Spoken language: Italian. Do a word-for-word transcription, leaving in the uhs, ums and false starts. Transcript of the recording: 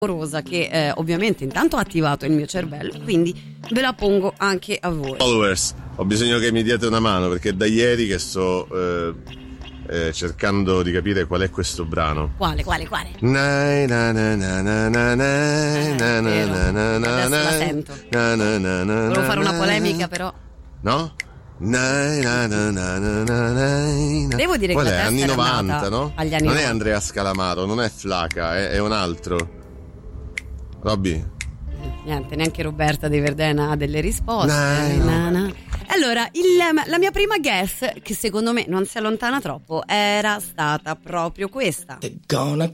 Rosa che eh, ovviamente intanto ha attivato il mio cervello, quindi ve la pongo anche a voi. Followers, ho bisogno che mi diate una mano perché da ieri che sto eh, eh, cercando di capire qual è questo brano. Quale, quale, quale? Na, na, na, na, na, na, na, Eh, na, na, vero. na, na, na, Adesso la na, sento. na, na, na, na, Volevo fare una na, polemica, però no? Na, na, na, na, na, na, na. devo dire qual che è? la testa Anni era novanta, andata no? agli anni non è novanta. Andrea Scalamaro, non è Flaca, è, è un altro. Robby? Niente, neanche Roberta De Verdena ha delle risposte. No, Na, na. Allora, il, la mia prima guess, che secondo me non si allontana troppo, era stata proprio questa. They're gonna